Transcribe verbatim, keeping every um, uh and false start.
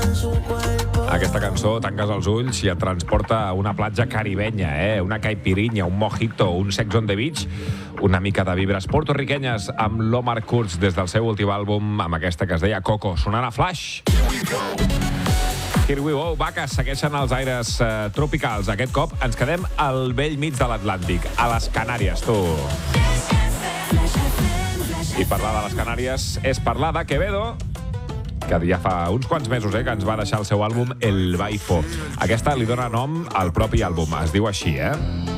Aquesta cançó, tanques els ulls i et transporta a una platja caribenya, eh? Una caipirinha, un mojito, un sex on the beach, una mica de vibres portorriquenyes amb l'Omar Kurz des del seu últim àlbum, amb aquesta que es deia Coco, sonant a Flash. Here we go, vaques, segueixen els aires eh, tropicals. Aquest cop ens quedem al vell mig de l'Atlàntic, a les Canàries, tu. I parlar de les Canàries és parlar de Quevedo, que ja fa uns quants mesos eh, que ens va deixar el seu àlbum El Baifo. Aquesta li dona nom al propi àlbum, es diu així, eh?